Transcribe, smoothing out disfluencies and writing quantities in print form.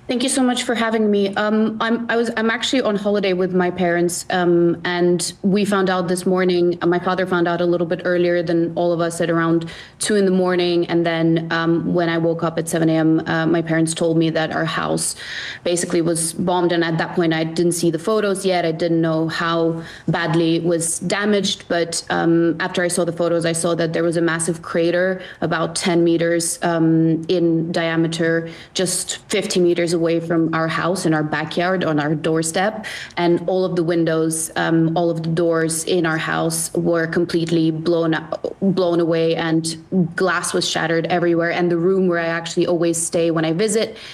Thank you so much for having me. I'm actually on holiday with my parents, and we found out this morning. My father found out a little bit earlier than all of us at around 2 in the morning, and then when I woke up at 7 a.m., my parents told me that our house basically was bombed. And at that point, I didn't see the photos yet. I didn't know how badly it was damaged, but after I saw the photos, I saw that there was a massive crater about 10 meters in diameter, just 50 meters away from our house in our backyard on our doorstep, and all of the windows, all of the doors in our house were completely blown away, and glass was shattered everywhere. And the room where I actually always stay when I visit